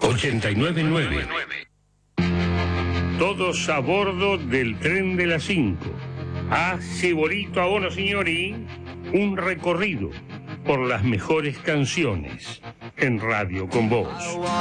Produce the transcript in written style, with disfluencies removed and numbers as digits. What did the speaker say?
899. Todos a bordo del tren de las 5. Hace bolito a uno, signori, un recorrido por las mejores canciones en Radio con Vos.